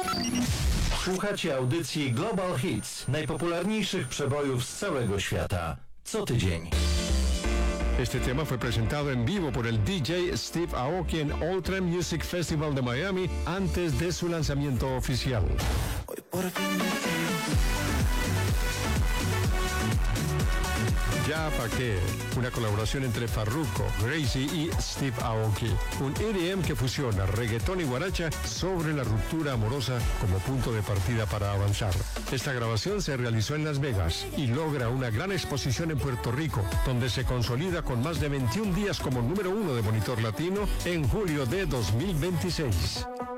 Słuchacie audycji Global Hits, najpopularniejszych przebojów z całego świata. Co tydzień. Este tema fue presentado en vivo por el DJ Steve Aoki en Ultra Music Festival de Miami antes de su lanzamiento oficial. Hoy por fin Ya Pa' Qué, una colaboración entre Farruko, Gracie y Steve Aoki. Un EDM que fusiona reggaetón y guaracha sobre la ruptura amorosa como punto de partida para avanzar. Esta grabación se realizó en Las Vegas y logra una gran exposición en Puerto Rico, donde se consolida con más de 21 días como número 1 de Monitor Latino en julio de 2026.